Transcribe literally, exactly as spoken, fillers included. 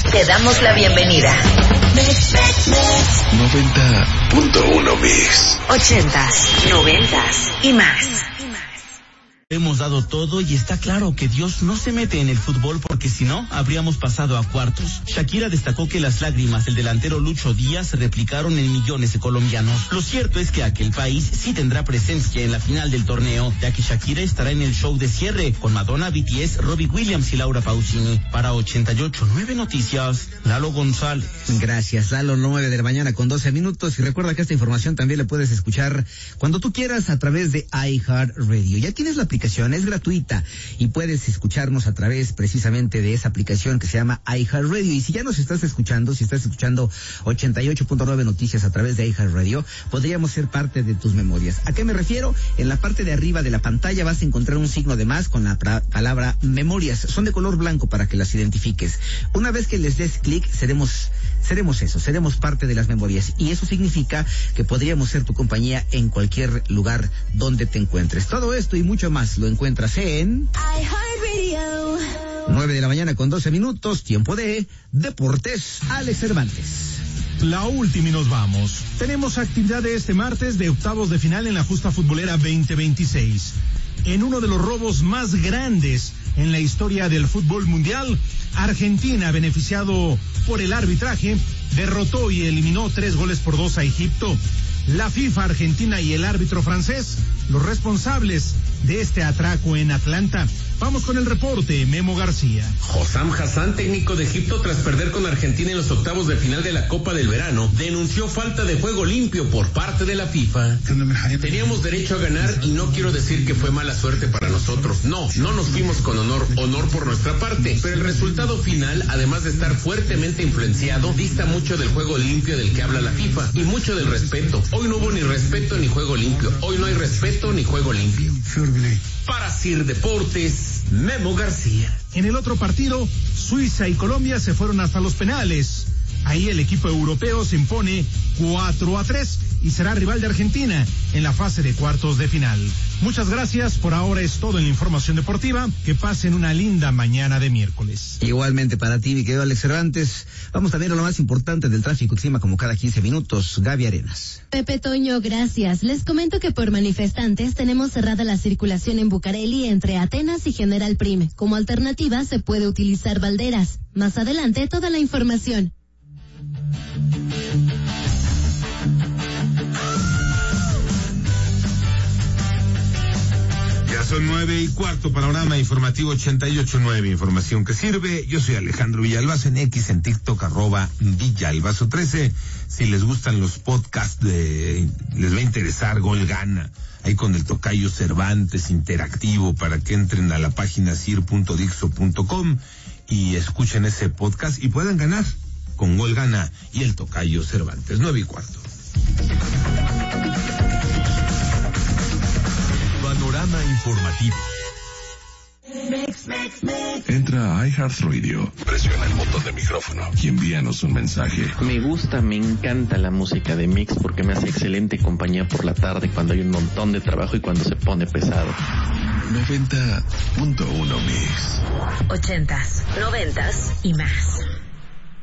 Te damos la bienvenida. noventa punto uno Mix. Ochentas, noventas y más. Hemos dado todo y está claro que Dios no se mete en el fútbol porque si no, habríamos pasado a cuartos. Shakira destacó que las lágrimas del delantero Lucho Díaz se replicaron en millones de colombianos. Lo cierto es que aquel país sí tendrá presencia en la final del torneo, ya que Shakira estará en el show de cierre con Madonna, B T S, Robbie Williams y Laura Pausini. Para ochenta y ocho nueve Noticias, Lalo González. Gracias, Lalo, nueve de la mañana con doce minutos. Y recuerda que esta información también la puedes escuchar cuando tú quieras a través de iHeartRadio. Ya tienes la aplicación. Es gratuita y puedes escucharnos a través precisamente de esa aplicación que se llama iHeartRadio. Y si ya nos estás escuchando, si estás escuchando ochenta y ocho punto nueve Noticias a través de iHeartRadio, podríamos ser parte de tus memorias. ¿A qué me refiero? En la parte de arriba de la pantalla vas a encontrar un signo de más con la pra- palabra memorias. Son de color blanco para que las identifiques. Una vez que les des clic, seremos seremos eso, seremos parte de las memorias. Y eso significa que podríamos ser tu compañía en cualquier lugar donde te encuentres. Todo esto y mucho más lo encuentras en iHeartRadio. nueve de la mañana con doce minutos, tiempo de Deportes. Alex Cervantes. La última y nos vamos. Tenemos actividad de este martes de octavos de final en la justa futbolera veinte veintiséis. En uno de los robos más grandes en la historia del fútbol mundial, Argentina, beneficiado por el arbitraje, derrotó y eliminó tres goles por dos a Egipto. La FIFA, Argentina y el árbitro francés, los responsables de este atraco en Atlanta. Vamos con el reporte, Memo García. Hossam Hassan, técnico de Egipto, tras perder con Argentina en los octavos de final de la Copa del Verano, denunció falta de juego limpio por parte de la FIFA. Teníamos derecho a ganar y no quiero decir que fue mala suerte para nosotros. No, no nos fuimos con honor, honor por nuestra parte. Pero el resultado final, además de estar fuertemente influenciado, dista mucho del juego limpio del que habla la FIFA y mucho del respeto. Hoy no hubo ni respeto ni juego limpio. Hoy no hay respeto ni juego limpio. Para Sir Deportes, Memo García. En el otro partido, Suiza y Colombia se fueron hasta los penales. Ahí el equipo europeo se impone cuatro a tres y será rival de Argentina en la fase de cuartos de final. Muchas gracias, por ahora es todo en la información deportiva. Que pasen una linda mañana de miércoles. Igualmente para ti, mi querido Alex Cervantes. Vamos también a lo más importante del tráfico y clima como cada quince minutos. Gaby Arenas. Pepe Toño, gracias. Les comento que por manifestantes tenemos cerrada la circulación en Bucareli entre Atenas y General Prim. Como alternativa se puede utilizar Valderas. Más adelante toda la información. Son nueve y cuarto, panorama informativo ochenta y ocho nueve, información que sirve. Yo soy Alejandro Villalbazo, en X, en TikTok, arroba Villalbazo trece. Si les gustan los podcasts, de, les va a interesar Gol Gana, ahí con el tocayo Cervantes, interactivo, para que entren a la página sir punto dixo punto com y escuchen ese podcast y puedan ganar con Gol Gana y el tocayo Cervantes. Nueve y cuarto. Panorama informativo. Entra a iHeartRadio, presiona el botón de micrófono y envíanos un mensaje. Me gusta, me encanta la música de Mix porque me hace excelente compañía por la tarde cuando hay un montón de trabajo y cuando se pone pesado. noventa punto uno Mix. Ochentas, noventas y más.